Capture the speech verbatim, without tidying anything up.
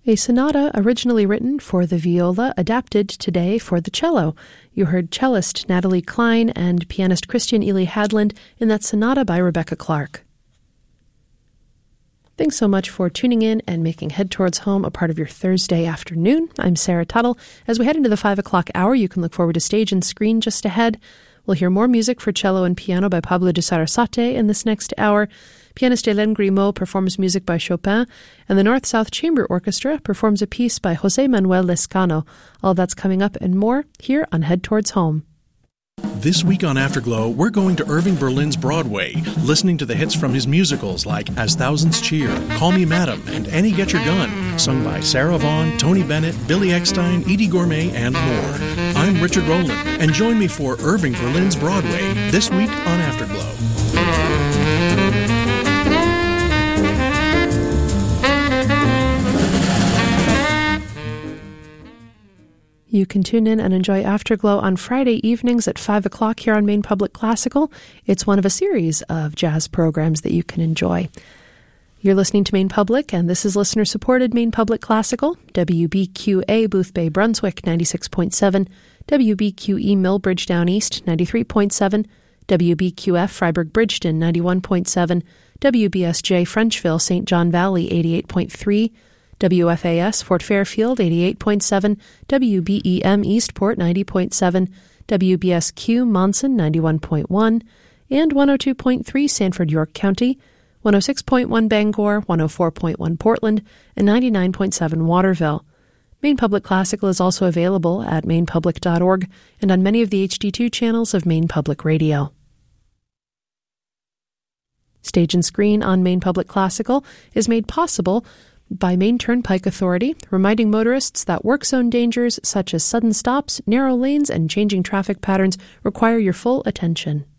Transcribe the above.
A sonata originally written for the viola, adapted today for the cello. You heard cellist Natalie Klein and pianist Christian Ely Hadland in that sonata by Rebecca Clark. Thanks so much for tuning in and making Head Towards Home a part of your Thursday afternoon. I'm Sarah Tuttle. As we head into the five o'clock hour, you can look forward to Stage and Screen just ahead. We'll hear more music for cello and piano by Pablo de Sarasate in this next hour. Pianist Hélène Grimaud performs music by Chopin, and the North-South Chamber Orchestra performs a piece by José Manuel Lescano. All that's coming up and more here on Head Towards Home. This week on Afterglow, we're going to Irving Berlin's Broadway, listening to the hits from his musicals like As Thousands Cheer, Call Me Madam, and Annie Get Your Gun, sung by Sarah Vaughan, Tony Bennett, Billy Eckstein, Edie Gourmet, and more. I'm Richard Rowland, and join me for Irving Berlin's Broadway this week on Afterglow. You can tune in and enjoy Afterglow on Friday evenings at five o'clock here on Maine Public Classical. It's one of a series of jazz programs that you can enjoy. You're listening to Maine Public, and this is listener-supported Maine Public Classical, W B Q A Boothbay Brunswick ninety-six point seven, W B Q E Millbridge Down East ninety-three point seven, W B Q F Freiburg Bridgeton ninety-one point seven, W B S J Frenchville Saint John Valley eighty-eight point three, W F A S Fort Fairfield eighty-eight point seven, W B E M Eastport ninety point seven, W B S Q Monson ninety-one point one, and one oh two point three Sanford York County, one oh six point one Bangor, one oh four point one Portland, and ninety-nine point seven Waterville. Maine Public Classical is also available at maine public dot org and on many of the H D two channels of Maine Public Radio. Stage and Screen on Maine Public Classical is made possible by Maine Turnpike Authority, reminding motorists that work zone dangers such as sudden stops, narrow lanes, and changing traffic patterns require your full attention.